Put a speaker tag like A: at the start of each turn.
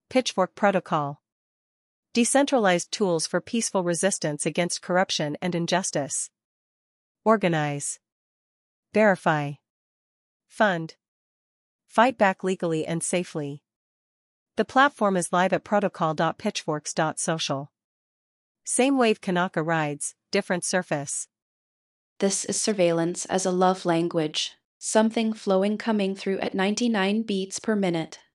A: Pitchfork Protocol. Decentralized tools for peaceful resistance against corruption and injustice. Organize. Verify. Fund. Fight back legally and safely. The platform is live at protocol.pitchforks.social. Same wave Kanaka rides, different surface.
B: This is surveillance as a love language, something flowing coming through at 99 beats per minute.